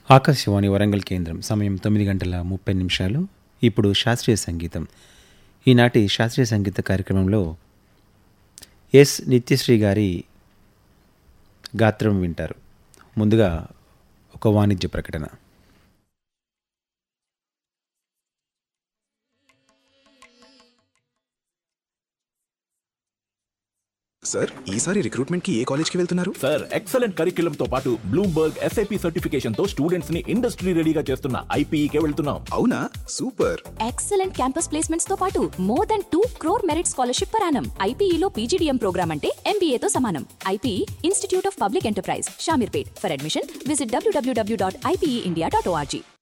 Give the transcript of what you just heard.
ఆకాశవాణి వరంగల్ కేంద్రం. సమయం 9:30. ఇప్పుడు శాస్త్రీయ సంగీతం. ఈనాటి శాస్త్రీయ సంగీత కార్యక్రమంలో ఎస్ నిత్యశ్రీ గారి గాత్రం వింటారు. ముందుగా ఒక వాణిజ్య ప్రకటన. సార్, ఈసారి రిక్రూట్మెంట్ కి ఏ కాలేజ్ కి వెళ్తున్నారు? సార్, ఎక్సలెంట్ కరిక్యులం తో పాటు బ్లూంబర్గ్ SAP సర్టిఫికేషన్ తో స్టూడెంట్స్ ని ఇండస్ట్రీ రెడీగా చేస్తున్న IPE కే వెళ్తున్నాం. అవునా, సూపర్. ఎక్సలెంట్ క్యాంపస్ ప్లేస్మెంట్స్ తో పాటు more than 2 crore merit scholarship per annum. IPE లో PGDM ప్రోగ్రామ్ అంటే MBA తో సమానం. IPE institute of public enterprise, Shamirpet. For admission visit www.ipeindia.org.